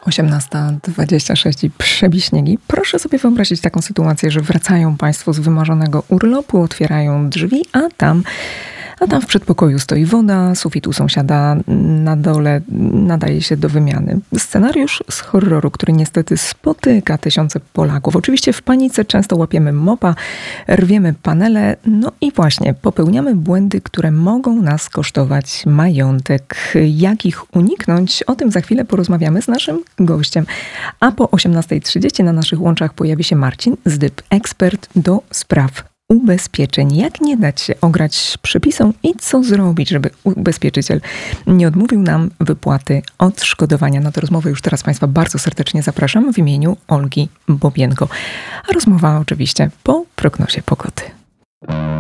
18:26 i przebiśniegi. Proszę sobie wyobrazić taką sytuację, że wracają Państwo z wymarzonego urlopu, otwierają drzwi, a tam w przedpokoju stoi woda, sufit u sąsiada na dole nadaje się do wymiany. Scenariusz z horroru, który niestety spotyka tysiące Polaków. Oczywiście w panice często łapiemy mopa, rwiemy panele, no i właśnie popełniamy błędy, które mogą nas kosztować majątek. Jak ich uniknąć? O tym za chwilę porozmawiamy z naszym gościem. A po 18:30 na naszych łączach pojawi się Marcin Zdyb, ekspert do spraw ubezpieczeń. Jak nie dać się ograć przepisom i co zrobić, żeby ubezpieczyciel nie odmówił nam wypłaty odszkodowania. Na tę rozmowę już teraz Państwa bardzo serdecznie zapraszam w imieniu Olgi Bobienko. A rozmowa oczywiście po prognozie pogody.